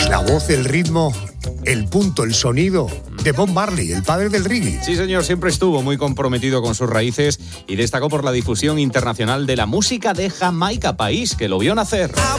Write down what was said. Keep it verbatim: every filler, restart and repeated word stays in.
Es la voz, el ritmo, el punto, el sonido de Bob Marley, el padre del reggae. Sí, señor, siempre estuvo muy comprometido con sus raíces y destacó por la difusión internacional de la música de Jamaica, país que lo vio nacer.